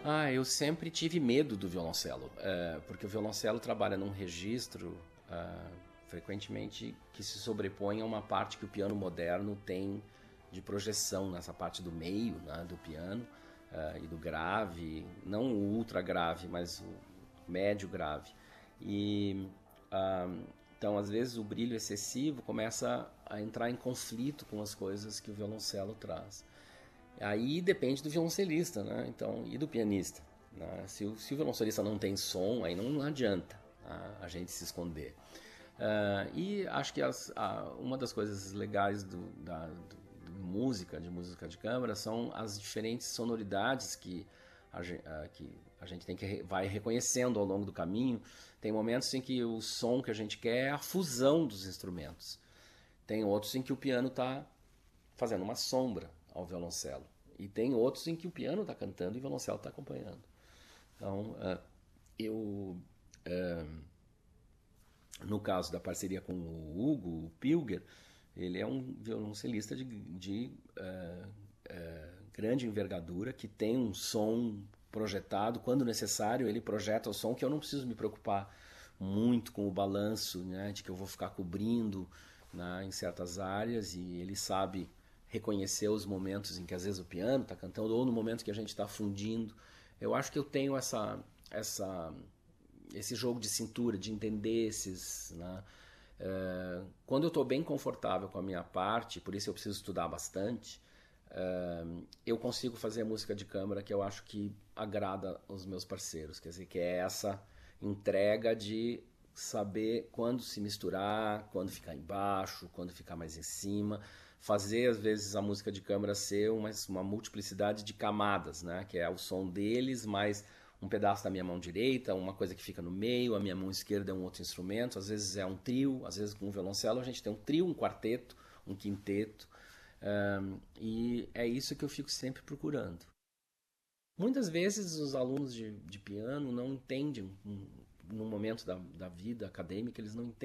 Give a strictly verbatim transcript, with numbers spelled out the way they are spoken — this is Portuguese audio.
Ah, eu sempre tive medo do violoncelo, é, porque o violoncelo trabalha num registro ah, frequentemente que se sobrepõe a uma parte que o piano moderno tem de projeção nessa parte do meio, né, do piano ah, e do grave, não o ultra grave, mas o médio grave. E ah, então, às vezes, o brilho excessivo começa a entrar em conflito com as coisas que o violoncelo traz. Aí depende do violoncelista, né? Então, e do pianista. Né? Se, o, se o violoncelista não tem som, aí não adianta, tá? A gente se esconder. Uh, e acho que as, a, uma das coisas legais do, da do, do música, de música de câmara, são as diferentes sonoridades que a, a, que a gente tem que vai reconhecendo ao longo do caminho. Tem momentos em que o som que a gente quer é a fusão dos instrumentos. Tem outros em que o piano está fazendo uma sombra ao violoncelo. E tem outros em que o piano está cantando e o violoncelo está acompanhando. Então, uh, eu... Uh, no caso da parceria com o Hugo, o Pilger, ele é um violoncelista de, de uh, uh, grande envergadura, que tem um som projetado. Quando necessário, ele projeta o som que eu não preciso me preocupar muito com o balanço, né, de que eu vou ficar cobrindo, né, em certas áreas, e ele sabe reconhecer os momentos em que às vezes o piano está cantando ou no momento que a gente está fundindo. Eu acho que eu tenho essa, essa, esse jogo de cintura, de entender esses... Né? É, quando eu estou bem confortável com a minha parte, por isso eu preciso estudar bastante, é, eu consigo fazer a música de câmara que eu acho que agrada os meus parceiros. Quer dizer, que é essa entrega de saber quando se misturar, quando ficar embaixo, quando ficar mais em cima, fazer às vezes a música de câmara ser uma, uma multiplicidade de camadas, né? Que é o som deles, mais um pedaço da minha mão direita, uma coisa que fica no meio, a minha mão esquerda é um outro instrumento, às vezes é um trio, às vezes com um violoncelo a gente tem um trio, um quarteto, um quinteto, um, e é isso que eu fico sempre procurando. Muitas vezes os alunos de, de piano não entendem, num momento da, da vida acadêmica, eles não entendem